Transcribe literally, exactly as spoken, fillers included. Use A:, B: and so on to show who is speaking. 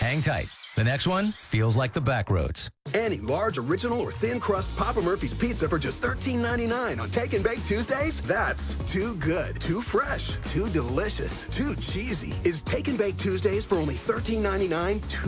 A: hang tight. The next one feels like the back roads.
B: Any large, original, or thin crust Papa Murphy's pizza for just thirteen ninety-nine on Take and Bake Tuesdays? That's too good, too fresh, too delicious, too cheesy. Is Take and Bake Tuesdays for only thirteen ninety-nine?